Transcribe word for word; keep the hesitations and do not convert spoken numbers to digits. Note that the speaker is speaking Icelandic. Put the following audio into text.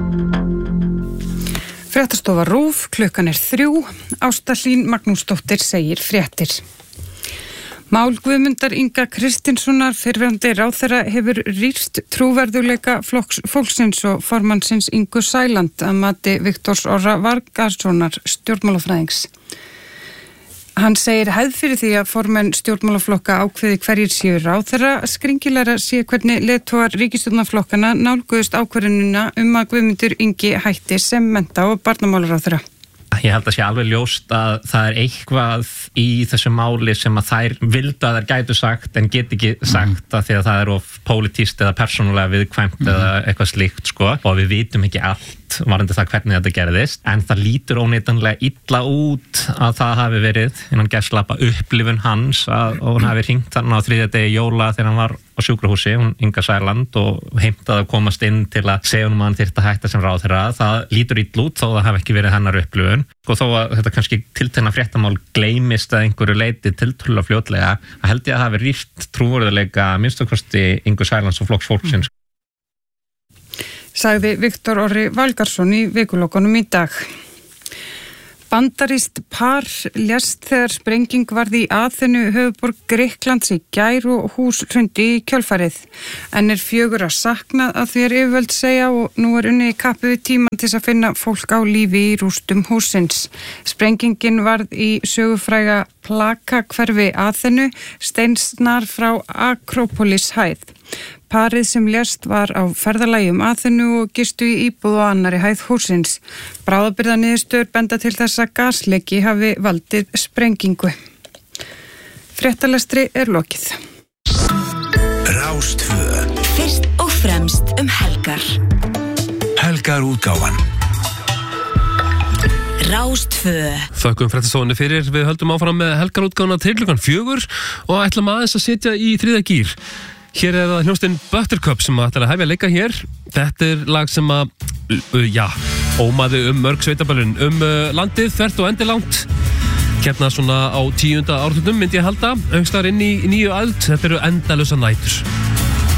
Fréttastofa RÚV, klukkan er þrjú, Ásta Hlín Magnúsdóttir segir fréttir. Mál Guðmundar Inga Kristinssonar fyrrverandi ráðherra hefur rýrst trúverðugleika flokks, fólksins og formannsins Ingu Sæland að mati Viktors Orra Vargarssonar stjórnmálafræðings. Hann segir hefð fyrir því að formenn stjórnmálaflokka ákveði hverjir séu ráðherra, skringilegra sé hvernig leiðtogar ríkisstjórnarflokkana nálguðust ákvörðunina um að Guðmundur Ingi hætti sem mennta- og barnamálaráðherra. Ég held að sé alveg ljóst að það er eitthvað í þessu máli sem að þær vildu að þær gætu sagt en get ekki sagt mm. að því að það er of pólitískt eða persónulega viðkvæmt mm. eða eitthvað slíkt sko og við vitum ekki allt varðandi það hvernig þetta gerðist en það lítur óneitanlega illa út að það hafi verið innan gæslappa upplifun hans að og hann hafi hringt hann á þriðja degi jóla þegar hann var á sjúkrahúsi, hún Inga Sæland og heimtaði að komast inn til að segja honum að hann þyrfti að hætta sem ráðherra. Það lítur illa út þó það hafi ekki verið hennar upplifun og þó að þetta kannski tiltekna fréttamál gleymist að einhverju leyti tiltölulega fljótlega að held ég að hafi rýrt trúverðugleika minnst kosti Ingu Sælands og flokks fólksins. Sagði Viktor Orri Valgarsson í vikulokunum í dag. Bandarískt par lést þegar sprenging varð í Aþenu höfuðborg Grikklands í gær og hús hrundi í kjölfarið. En er fjögur að sakna að því er yfirvöld segja og nú er unnið í kappi við tímann til að finna fólk á lífi í rústum hússins. Sprengingin varð í sögufræga Plaka-hverfi Aþenu, steinsnar frá Akrópolis hæð. Parið sem lést var á ferðalagi um Aþenu og gistu í íbúð og annari hæð hússins. Bráðabirgðaniðurstöður benda til þess að gasleki hafi valdið sprengingu. Fréttalestri er lokið. Rástvö. Fyrst og fremst um helgar. Helgar útgáfan. Rástvö. Þökkum fréttastofunni fyrir, við höldum áfram með helgarútgáfuna til klukkan fjögur og ætlum aðeins að setja í þriðja gír. Hér er það hljómsveitin Buttercup sem ætlar að hefja að leika hér. Þetta er lag sem að, uh, já, ómaði um mörg sveitaböllin um uh, landið, þvert og endilangt. Hérna svona á tíunda áratugnum myndi ég halda, auðvitað inn í nýju öld, þetta eru endalausa nætur.